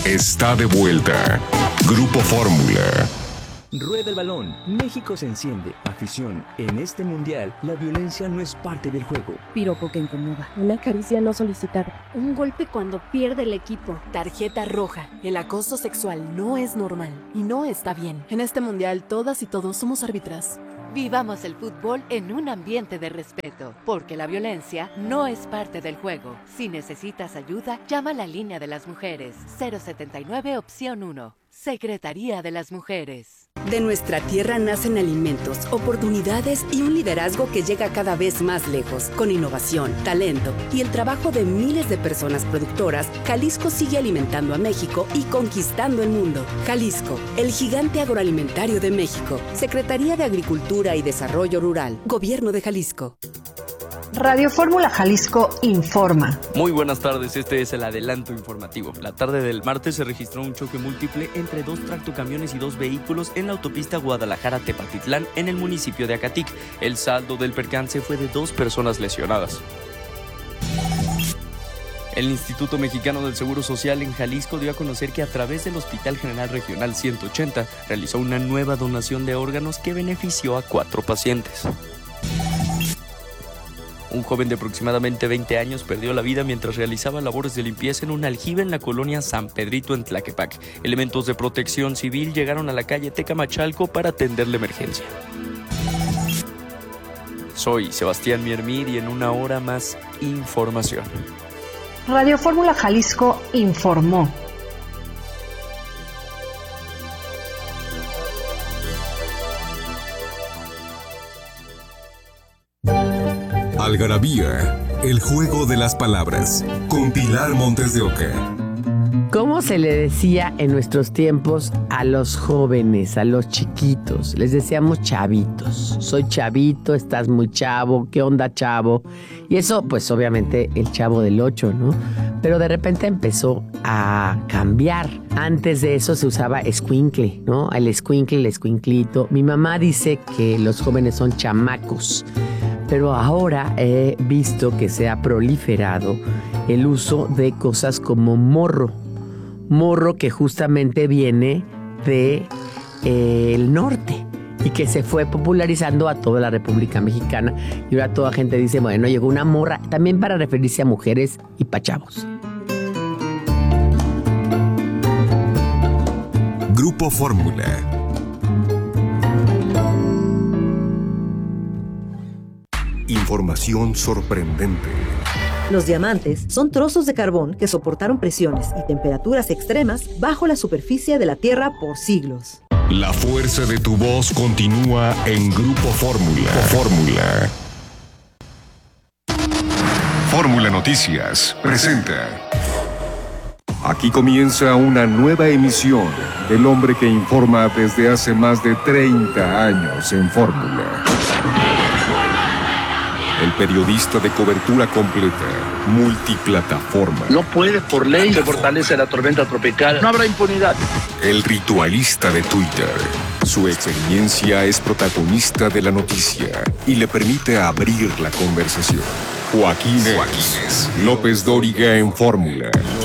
está de vuelta. Grupo Fórmula. Rueda el balón. México se enciende. Afición. En este mundial, la violencia no es parte del juego. Piropo que incomoda. Una caricia no solicitada. Un golpe cuando pierde el equipo. Tarjeta roja. El acoso sexual no es normal y no está bien. En este mundial, todas y todos somos árbitras. Vivamos el fútbol en un ambiente de respeto, porque la violencia no es parte del juego. Si necesitas ayuda, llama a la línea de las mujeres. 079 opción 1. Secretaría de las Mujeres. De nuestra tierra nacen alimentos, oportunidades y un liderazgo que llega cada vez más lejos. Con innovación, talento y el trabajo de miles de personas productoras, Jalisco sigue alimentando a México y conquistando el mundo. Jalisco, el gigante agroalimentario de México. Secretaría de Agricultura y Desarrollo Rural. Gobierno de Jalisco. Radio Fórmula Jalisco informa. Muy buenas tardes, este es el adelanto informativo. La tarde del martes se registró un choque múltiple entre 2 tractocamiones y 2 vehículos en la autopista Guadalajara-Tepatitlán en el municipio de Acatic. El saldo del percance fue de 2 personas lesionadas. El Instituto Mexicano del Seguro Social en Jalisco dio a conocer que a través del Hospital General Regional 180 realizó una nueva donación de órganos que benefició a 4 pacientes. Un joven de aproximadamente 20 años perdió la vida mientras realizaba labores de limpieza en un aljibe en la colonia San Pedrito en Tlaquepaque. Elementos de protección civil llegaron a la calle Tecamachalco para atender la emergencia. Soy Sebastián Miermid y en una hora más, información. Radio Fórmula Jalisco informó. Algarabía, el juego de las palabras, con Pilar Montes de Oca. ¿Cómo se le decía en nuestros tiempos a los jóvenes, a los chiquitos? Les decíamos chavitos. Soy chavito, estás muy chavo, ¿qué onda, chavo? Y eso, pues obviamente el Chavo del 8, ¿no? Pero de repente empezó a cambiar. Antes de eso se usaba escuincle, ¿no? El escuincle, el escuinclito. Mi mamá dice que los jóvenes son chamacos. Pero ahora he visto que se ha proliferado el uso de cosas como morro. Morro que justamente viene de el norte y que se fue popularizando a toda la República Mexicana. Y ahora toda gente dice, bueno, llegó una morra, también para referirse a mujeres y pa' chavos. Grupo Fórmula. Información sorprendente. Los diamantes son trozos de carbón que soportaron presiones y temperaturas extremas bajo la superficie de la Tierra por siglos. La fuerza de tu voz continúa en Grupo Fórmula. Fórmula. Fórmula Noticias presenta. Aquí comienza una nueva emisión del hombre que informa desde hace más de 30 años en Fórmula. El periodista de cobertura completa, multiplataforma. No puede por ley se fortalece la tormenta tropical. No habrá impunidad. El ritualista de Twitter. Su experiencia es protagonista de la noticia y le permite abrir la conversación. Joaquín López Dóriga en Fórmula.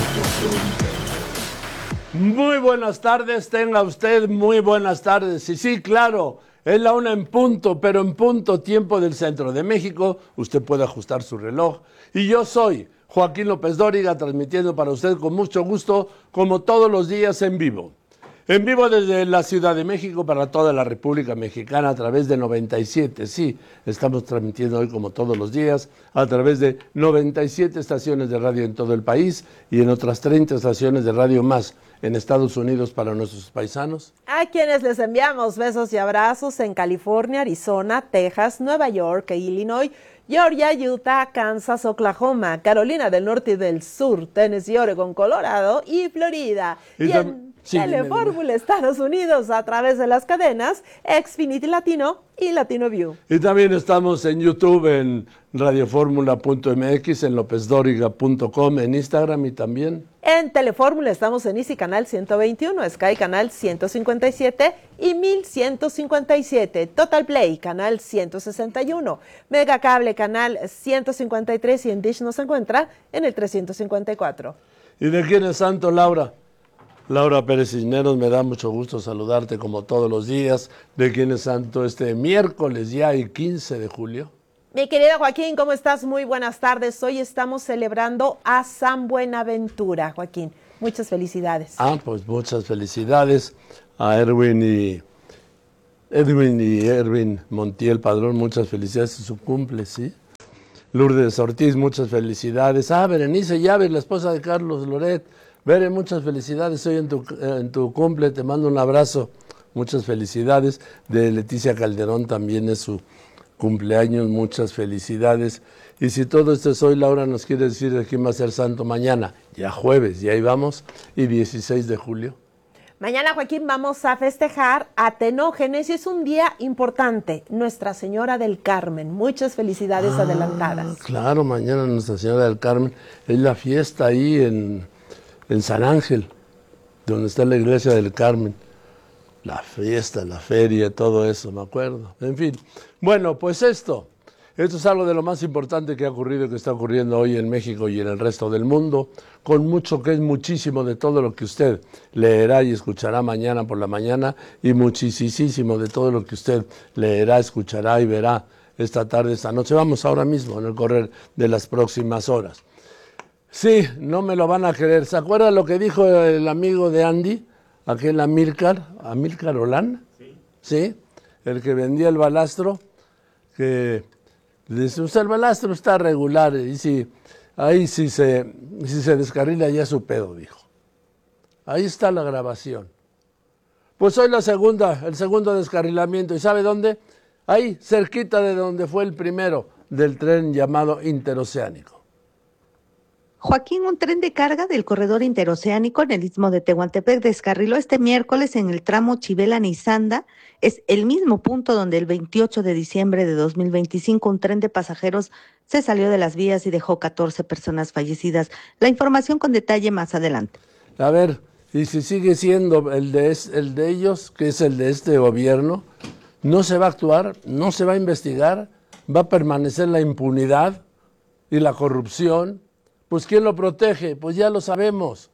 Muy buenas tardes, tenga usted muy buenas tardes. Y sí, claro, es la 1 en punto, pero en punto tiempo del centro de México. Usted puede ajustar su reloj. Y yo soy Joaquín López Dóriga, transmitiendo para usted con mucho gusto, como todos los días en vivo. En vivo desde la Ciudad de México para toda la República Mexicana a través de 97. Sí, estamos transmitiendo hoy como todos los días a través de 97 estaciones de radio en todo el país y en otras 30 estaciones de radio más en Estados Unidos para nuestros paisanos. A quienes les enviamos besos y abrazos en California, Arizona, Texas, Nueva York e Illinois, Georgia, Utah, Kansas, Oklahoma, Carolina del Norte y del Sur, Tennessee, Oregon, Colorado y Florida. Y en Telefórmula Estados Unidos a través de las cadenas Xfinity Latino y Latino View. Y también estamos en YouTube, en radioformula.mx, en lopezdoriga.com, en Instagram y también. En Telefórmula estamos en Easy Canal 121, Sky Canal 157 y 1157, Total Play Canal 161, Mega Cable Canal 153 y en Dish nos encuentra en el 354. ¿Y de quién es santo, Laura? Laura Pérez Cisneros, me da mucho gusto saludarte como todos los días. ¿De quién es santo este miércoles ya y 15 de julio? Mi querido Joaquín, ¿cómo estás? Muy buenas tardes. Hoy estamos celebrando a San Buenaventura, Joaquín. Muchas felicidades. Pues muchas felicidades a Erwin Montiel Padrón, muchas felicidades en su cumple, ¿sí? Lourdes Ortiz, muchas felicidades. Berenice Llaves, la esposa de Carlos Loret. Bere, muchas felicidades hoy en tu cumple, te mando un abrazo. Muchas felicidades. De Leticia Calderón también es su cumpleaños, muchas felicidades. Y si todo esto es hoy, Laura nos quiere decir de quién va a ser santo mañana, ya jueves, y ahí vamos, y 16 de julio. Mañana, Joaquín, vamos a festejar a Tenógenes y es un día importante, Nuestra Señora del Carmen. Muchas felicidades adelantadas. Claro, mañana Nuestra Señora del Carmen, es la fiesta ahí en San Ángel, donde está la iglesia del Carmen. La fiesta, la feria, todo eso, me acuerdo. En fin, bueno, pues esto es algo de lo más importante que ha ocurrido y que está ocurriendo hoy en México y en el resto del mundo, con mucho que es muchísimo de todo lo que usted leerá y escuchará mañana por la mañana y muchísimo de todo lo que usted leerá, escuchará y verá esta tarde, esta noche. Vamos ahora mismo en el correr de las próximas horas. Sí, no me lo van a creer. ¿Se acuerda lo que dijo el amigo de Andy? Aquel Amílcar Olán, sí, el que vendía el balastro, que dice, usted el balastro está regular, y si se descarrila ya es su pedo, dijo. Ahí está la grabación. Pues hoy el segundo descarrilamiento, ¿y sabe dónde? Ahí, cerquita de donde fue el primero del tren llamado interoceánico. Joaquín, un tren de carga del corredor interoceánico en el istmo de Tehuantepec descarriló este miércoles en el tramo Chivela-Nizanda. Es el mismo punto donde el 28 de diciembre de 2025 un tren de pasajeros se salió de las vías y dejó 14 personas fallecidas. La información con detalle más adelante. A ver, y si sigue siendo el de ellos, que es el de este gobierno, no se va a actuar, no se va a investigar, va a permanecer la impunidad y la corrupción. Pues ¿quién lo protege? Pues ya lo sabemos.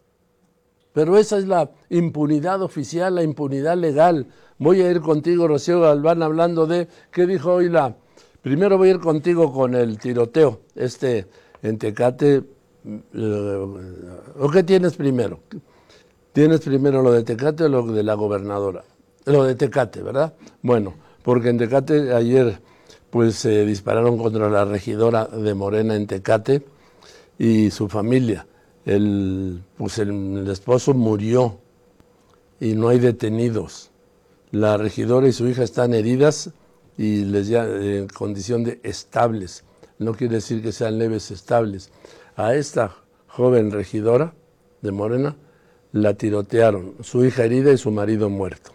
Pero esa es la impunidad oficial, la impunidad legal. Voy a ir contigo, Rocío Galván, hablando de qué dijo hoy Primero voy a ir contigo con el tiroteo, en Tecate. ¿O qué tienes primero? ¿Tienes primero lo de Tecate o lo de la gobernadora? Lo de Tecate, ¿verdad? Bueno, porque en Tecate ayer pues se dispararon contra la regidora de Morena en Tecate y su familia. El esposo murió y no hay detenidos. La regidora y su hija están heridas y en condición de estables. No quiere decir que sean leves, estables. A esta joven regidora de Morena la tirotearon, su hija herida y su marido muerto.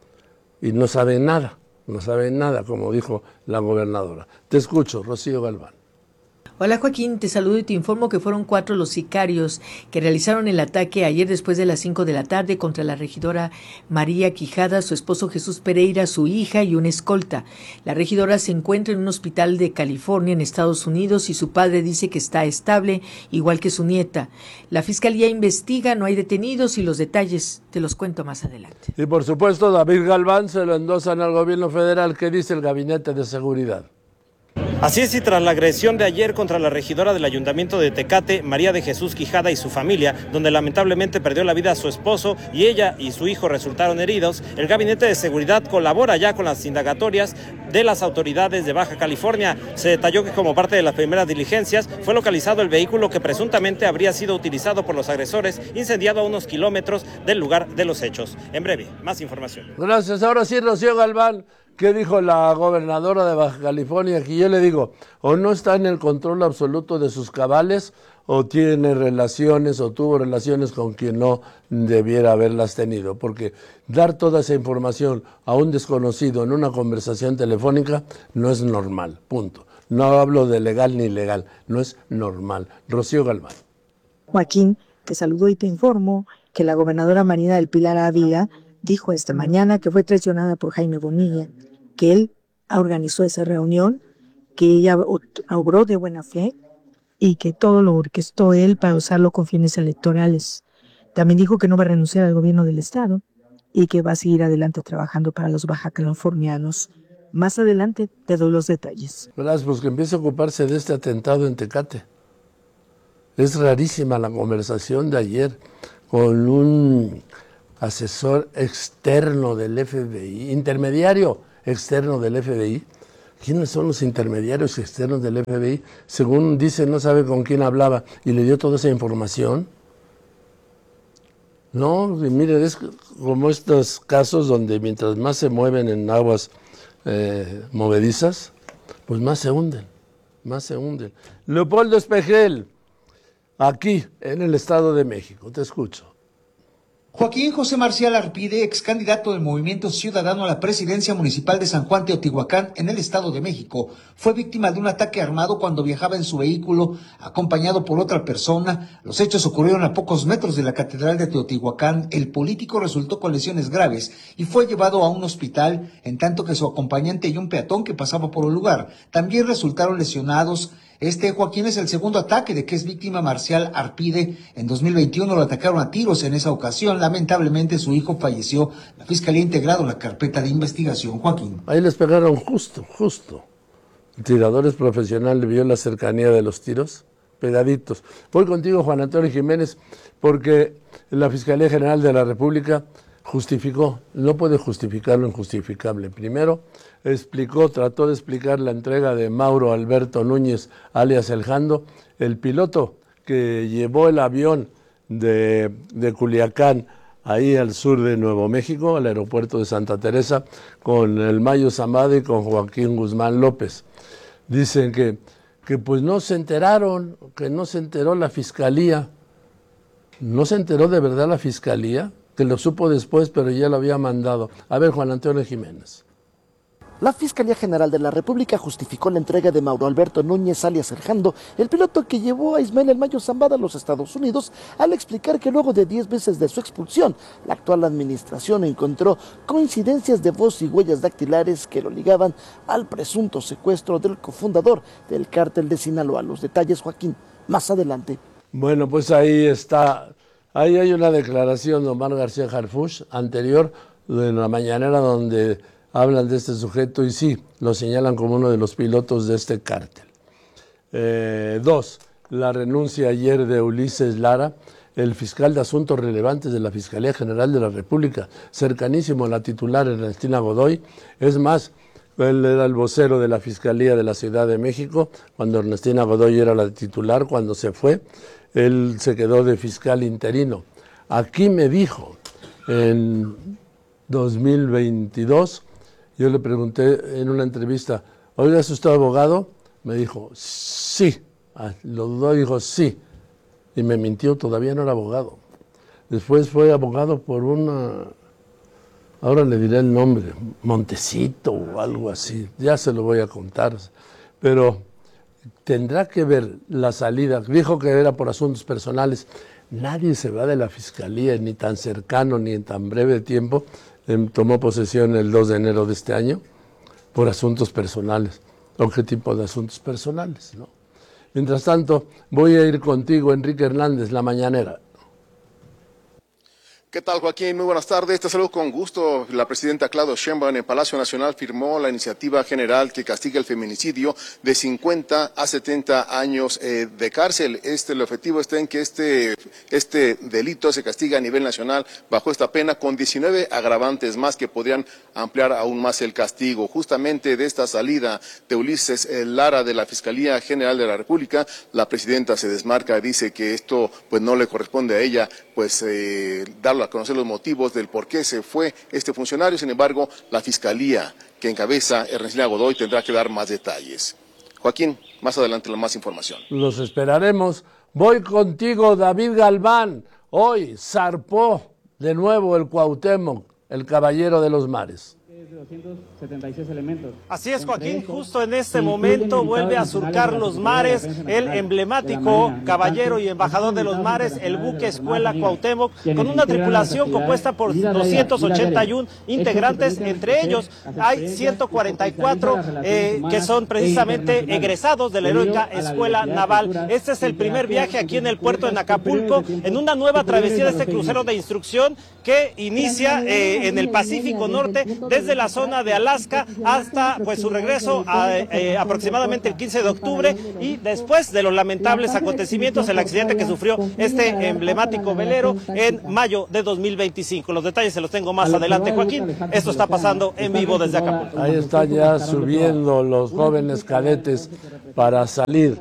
Y no saben nada, como dijo la gobernadora. Te escucho, Rocío Galván. Hola Joaquín, te saludo y te informo que fueron 4 los sicarios que realizaron el ataque ayer después de las 5 de la tarde contra la regidora María Quijada, su esposo Jesús Pereira, su hija y una escolta. La regidora se encuentra en un hospital de California en Estados Unidos y su padre dice que está estable, igual que su nieta. La fiscalía investiga, no hay detenidos y los detalles te los cuento más adelante. Y por supuesto David Galván se lo endosan al gobierno federal. ¿Qué dice el Gabinete de Seguridad? Así es, y tras la agresión de ayer contra la regidora del Ayuntamiento de Tecate, María de Jesús Quijada y su familia, donde lamentablemente perdió la vida a su esposo y ella y su hijo resultaron heridos, el Gabinete de Seguridad colabora ya con las indagatorias de las autoridades de Baja California. Se detalló que como parte de las primeras diligencias fue localizado el vehículo que presuntamente habría sido utilizado por los agresores, incendiado a unos kilómetros del lugar de los hechos. En breve, más información. Gracias. Ahora sí, Rocío Galván. ¿Qué dijo la gobernadora de Baja California? Aquí yo le digo, o no está en el control absoluto de sus cabales, o tiene relaciones, o tuvo relaciones con quien no debiera haberlas tenido. Porque dar toda esa información a un desconocido en una conversación telefónica no es normal, punto. No hablo de legal ni ilegal, no es normal. Rocío Galván. Joaquín, te saludo y te informo que la gobernadora Marina del Pilar Ávila dijo esta mañana que fue traicionada por Jaime Bonilla, que él organizó esa reunión, que ella obró de buena fe y que todo lo orquestó él para usarlo con fines electorales. También dijo que no va a renunciar al gobierno del estado y que va a seguir adelante trabajando para los baja californianos. Más adelante te doy los detalles. Verás, pues que empiece a ocuparse de este atentado en Tecate. Es rarísima la conversación de ayer con un asesor externo del FBI, intermediario externo del FBI. ¿Quiénes son los intermediarios externos del FBI? Según dice, no sabe con quién hablaba y le dio toda esa información. No, y miren, es como estos casos donde mientras más se mueven en aguas movedizas, pues más se hunden, más se hunden. Leopoldo Espejel, aquí en el Estado de México, te escucho. Joaquín José Marcial Arpide, ex candidato del Movimiento Ciudadano a la presidencia municipal de San Juan Teotihuacán, en el Estado de México, fue víctima de un ataque armado cuando viajaba en su vehículo, acompañado por otra persona. Los hechos ocurrieron a pocos metros de la Catedral de Teotihuacán. El político resultó con lesiones graves y fue llevado a un hospital, en tanto que su acompañante y un peatón que pasaba por el lugar también resultaron lesionados. Joaquín, es el segundo ataque de que es víctima Marcial Arpide. En 2021 lo atacaron a tiros en esa ocasión. Lamentablemente su hijo falleció. La Fiscalía ha integrado la carpeta de investigación. Joaquín. Ahí les pegaron justo. El tirador es profesional, vio la cercanía de los tiros, pegaditos. Voy contigo, Juan Antonio Jiménez, porque la Fiscalía General de la República justificó, no puede justificar lo injustificable. Primero, trató de explicar la entrega de Mauro Alberto Núñez, alias El Jando, el piloto que llevó el avión de Culiacán, ahí al sur de Nuevo México, al aeropuerto de Santa Teresa, con el Mayo Zambada y con Joaquín Guzmán López. Dicen que pues no se enteraron, que no se enteró la Fiscalía. ¿No se enteró de verdad la Fiscalía? Que lo supo después, pero ya lo había mandado. A ver, Juan Antonio Jiménez. La Fiscalía General de la República justificó la entrega de Mauro Alberto Núñez, alias El Jando, el piloto que llevó a Ismael El Mayo Zambada a los Estados Unidos, al explicar que luego de 10 meses de su expulsión, la actual administración encontró coincidencias de voz y huellas dactilares que lo ligaban al presunto secuestro del cofundador del cártel de Sinaloa. Los detalles, Joaquín, más adelante. Bueno, pues ahí está. Ahí hay una declaración de Omar García Harfuch anterior, en la mañanera, donde hablan de este sujeto y sí, lo señalan como uno de los pilotos de este cártel. 2. La renuncia ayer de Ulises Lara, el fiscal de Asuntos Relevantes de la Fiscalía General de la República, cercanísimo a la titular Ernestina Godoy. Es más, él era el vocero de la Fiscalía de la Ciudad de México, cuando Ernestina Godoy era la titular. Cuando se fue, él se quedó de fiscal interino. Aquí me dijo, en 2022, yo le pregunté en una entrevista, oiga, ¿es usted abogado? Me dijo, sí. Lo dudó y dijo, sí. Y me mintió, todavía no era abogado. Después fue abogado por una, ahora le diré el nombre, Montecito o algo así, ya se lo voy a contar. Pero tendrá que ver la salida, dijo que era por asuntos personales. Nadie se va de la Fiscalía, ni tan cercano, ni en tan breve tiempo. Tomó posesión el 2 de enero de este año por asuntos personales. ¿O qué tipo de asuntos personales, no? Mientras tanto, voy a ir contigo, Enrique Hernández, La Mañanera. ¿Qué tal, Joaquín? Muy buenas tardes. Te saludo con gusto. La presidenta Claudia Sheinbaum en el Palacio Nacional firmó la iniciativa general que castiga el feminicidio de 50 a 70 años de cárcel. El objetivo está en que este delito se castiga a nivel nacional bajo esta pena con 19 agravantes más que podrían ampliar aún más el castigo. Justamente de esta salida de Ulises Lara de la Fiscalía General de la República, la presidenta se desmarca, dice que esto pues no le corresponde a ella, pues darlo a conocer los motivos del por qué se fue este funcionario. Sin embargo, la Fiscalía que encabeza Ernestina Godoy tendrá que dar más detalles. Joaquín, más adelante más información. Los esperaremos. Voy contigo, David Galván. Hoy zarpó de nuevo el Cuauhtémoc, el caballero de los mares. 276 elementos. Así es, Joaquín, justo en este momento vuelve a surcar los mares el emblemático caballero y embajador de los mares, el buque Escuela Cuauhtémoc, con una tripulación compuesta por 281 integrantes. Entre ellos hay 144 que son precisamente egresados de la heroica Escuela Naval. Este es el primer viaje aquí en el puerto de Acapulco, en una nueva travesía de este crucero de instrucción que inicia en el Pacífico Norte, desde la zona de Alaska hasta pues su regreso aproximadamente el 15 de octubre, y después de los lamentables acontecimientos, el accidente que sufrió este emblemático velero en mayo de 2025. Los detalles se los tengo más adelante, Joaquín. Esto está pasando en vivo desde Acapulco. Ahí están ya subiendo los jóvenes cadetes para salir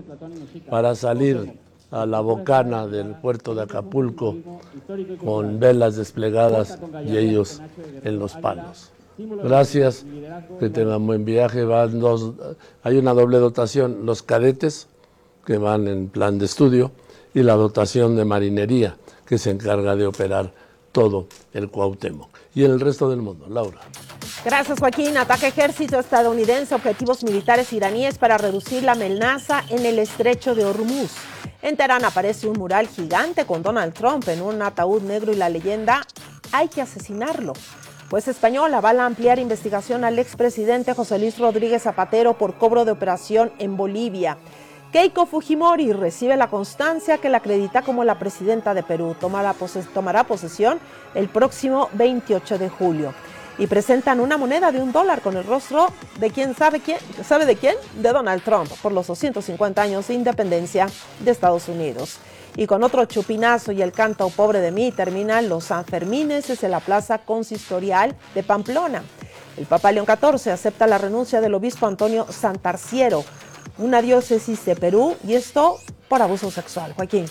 a la bocana del puerto de Acapulco con velas desplegadas y ellos en los palos. Gracias, que tengan buen viaje. Hay una doble dotación, los cadetes que van en plan de estudio y la dotación de marinería que se encarga de operar todo el Cuauhtémoc. Y en el resto del mundo, Laura. Gracias, Joaquín. Ataca ejército estadounidense objetivos militares iraníes para reducir la amenaza en el estrecho de Hormuz. En Teherán aparece un mural gigante con Donald Trump en un ataúd negro y la leyenda "hay que asesinarlo". Juez español avala ampliar investigación al expresidente José Luis Rodríguez Zapatero por cobro de operación en Bolivia. Keiko Fujimori recibe la constancia que la acredita como la presidenta de Perú. Tomará posesión el próximo 28 de julio. Y presentan una moneda de $1 con el rostro de ¿sabe de quién? De Donald Trump, por los 250 años de independencia de Estados Unidos. Y con otro chupinazo y el canto "Pobre de mí" terminan los Sanfermines desde la plaza consistorial de Pamplona. El Papa León XIV acepta la renuncia del obispo Antonio Santarciero, una diócesis de Perú, y esto por abuso sexual. Joaquín.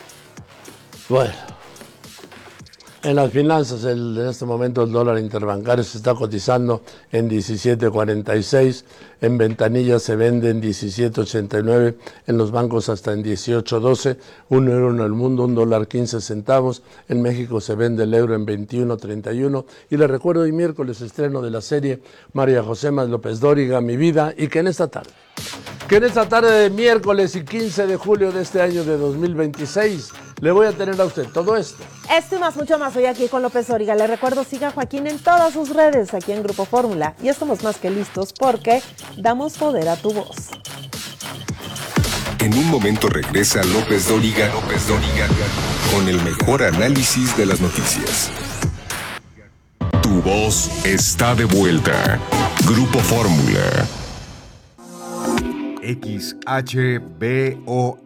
Bueno, en las finanzas, en este momento el dólar interbancario se está cotizando en 17.46, en ventanillas se vende en 17.89, en los bancos hasta en 18.12, un euro en el mundo, $1.15, en México se vende el euro en 21.31, y les recuerdo hoy miércoles estreno de la serie María José López Dóriga, Mi Vida, y que en esta tarde de miércoles y 15 de julio de este año de 2026, le voy a tener a usted todo esto. Esto y más, mucho más, hoy aquí con López Dóriga. Le recuerdo, siga a Joaquín en todas sus redes, aquí en Grupo Fórmula. Y estamos más que listos porque damos poder a tu voz. En un momento regresa López Dóriga, con el mejor análisis de las noticias. Tu voz está de vuelta. Grupo Fórmula. XHBON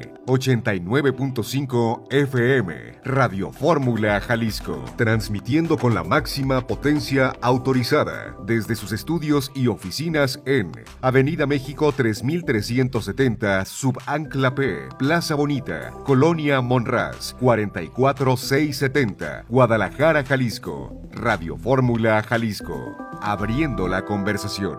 89.5 FM, Radio Fórmula Jalisco, transmitiendo con la máxima potencia autorizada desde sus estudios y oficinas en Avenida México 3370, Subancla P, Plaza Bonita, Colonia Monraz, 44670, Guadalajara, Jalisco. Radio Fórmula Jalisco, abriendo la conversación.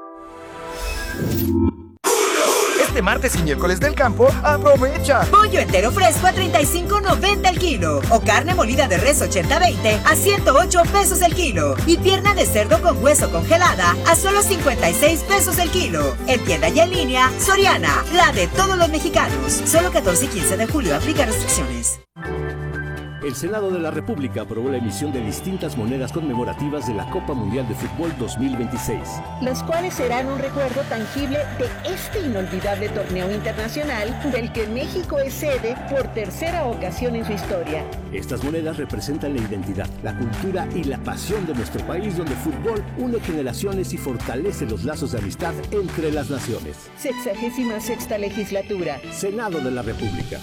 Este martes y miércoles del campo, aprovecha. Pollo entero fresco a $35.90 el kilo. O carne molida de res 80-20 a $108 el kilo. Y pierna de cerdo con hueso congelada a solo $56 el kilo. En tienda y en línea, Soriana, la de todos los mexicanos. Solo 14 y 15 de julio, aplica restricciones. El Senado de la República aprobó la emisión de distintas monedas conmemorativas de la Copa Mundial de Fútbol 2026. Las cuales serán un recuerdo tangible de este inolvidable torneo internacional del que México es sede por tercera ocasión en su historia. Estas monedas representan la identidad, la cultura y la pasión de nuestro país, donde el fútbol une generaciones y fortalece los lazos de amistad entre las naciones. 66ª legislatura. Senado de la República.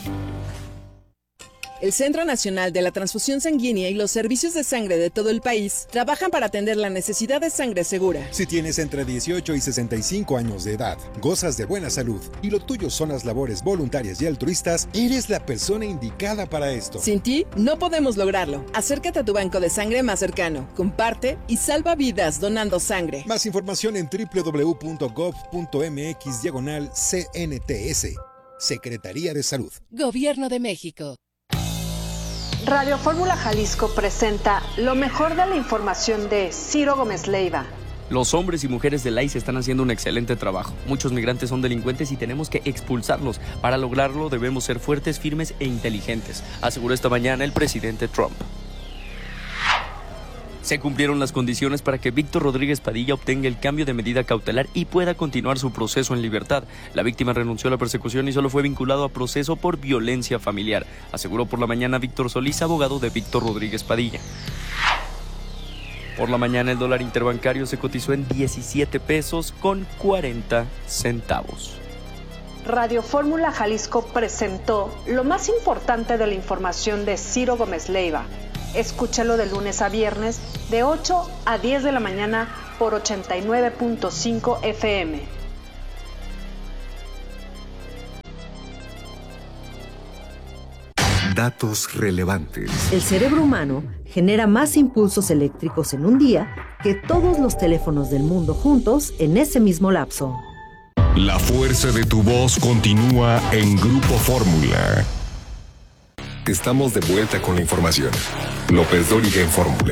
El Centro Nacional de la Transfusión Sanguínea y los servicios de sangre de todo el país trabajan para atender la necesidad de sangre segura. Si tienes entre 18 y 65 años de edad, gozas de buena salud y lo tuyo son las labores voluntarias y altruistas, eres la persona indicada para esto. Sin ti, no podemos lograrlo. Acércate a tu banco de sangre más cercano, comparte y salva vidas donando sangre. Más información en www.gov.mx/CNTS. Secretaría de Salud. Gobierno de México. Radio Fórmula Jalisco presenta lo mejor de la información de Ciro Gómez Leiva. Los hombres y mujeres del ICE están haciendo un excelente trabajo. Muchos migrantes son delincuentes y tenemos que expulsarlos. Para lograrlo debemos ser fuertes, firmes e inteligentes, aseguró esta mañana el presidente Trump. Se cumplieron las condiciones para que Víctor Rodríguez Padilla obtenga el cambio de medida cautelar y pueda continuar su proceso en libertad. La víctima renunció a la persecución y solo fue vinculado a proceso por violencia familiar, aseguró por la mañana Víctor Solís, abogado de Víctor Rodríguez Padilla. Por la mañana el dólar interbancario se cotizó en 17 pesos con 40 centavos. Radio Fórmula Jalisco presentó lo más importante de la información de Ciro Gómez Leiva. Escúchalo de lunes a viernes de 8 a 10 de la mañana por 89.5 FM. Datos relevantes. El cerebro humano genera más impulsos eléctricos en un día que todos los teléfonos del mundo juntos en ese mismo lapso. La fuerza de tu voz continúa en Grupo Fórmula. Estamos de vuelta con la información. López Dóriga en Fórmula.